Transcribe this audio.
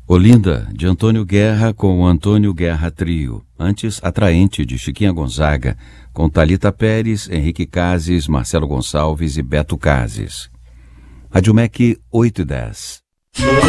Olinda, de Antônio Guerra com o Antônio Guerra Trio. Antes, Atraente, de Chiquinha Gonzaga, com Thalita Pérez, Henrique Cases, Marcelo Gonçalves e Beto Cases. Rádio MEC 8 e 10.